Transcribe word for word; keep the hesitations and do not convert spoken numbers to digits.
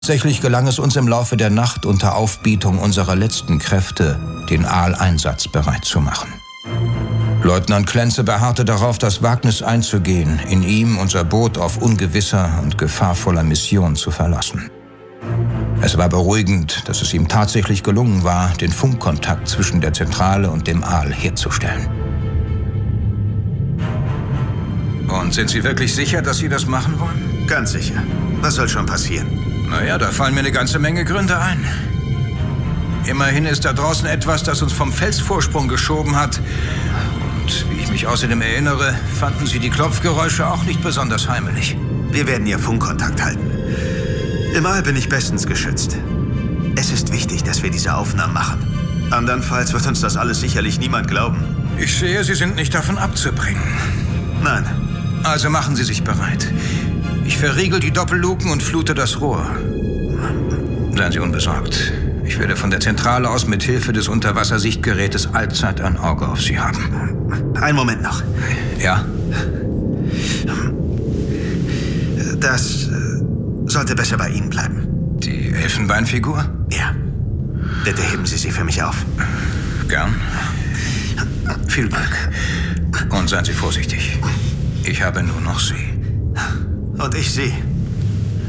Tatsächlich gelang es uns im Laufe der Nacht unter Aufbietung unserer letzten Kräfte, den Aal einsatzbereit zu machen. Leutnant Klenze beharrte darauf, das Wagnis einzugehen, in ihm unser Boot auf ungewisser und gefahrvoller Mission zu verlassen. Es war beruhigend, dass es ihm tatsächlich gelungen war, den Funkkontakt zwischen der Zentrale und dem Aal herzustellen. Und sind Sie wirklich sicher, dass Sie das machen wollen? Ganz sicher. Was soll schon passieren? Naja, da fallen mir eine ganze Menge Gründe ein. Immerhin ist da draußen etwas, das uns vom Felsvorsprung geschoben hat. Und wie ich mich außerdem erinnere, fanden Sie die Klopfgeräusche auch nicht besonders heimelig. Wir werden ja Funkkontakt halten. Im All bin ich bestens geschützt. Es ist wichtig, dass wir diese Aufnahmen machen. Andernfalls wird uns das alles sicherlich niemand glauben. Ich sehe, Sie sind nicht davon abzubringen. Nein. Also machen Sie sich bereit. Ich verriegel die Doppelluken und flute das Rohr. Seien Sie unbesorgt. Ich werde von der Zentrale aus mit Hilfe des Unterwassersichtgerätes allzeit ein Auge auf Sie haben. Einen Moment noch. Ja? Das äh, sollte besser bei Ihnen bleiben. Die Elfenbeinfigur? Ja. Bitte heben Sie sie für mich auf. Gern. Viel Glück. Und seien Sie vorsichtig. Ich habe nur noch Sie. Und ich Sie.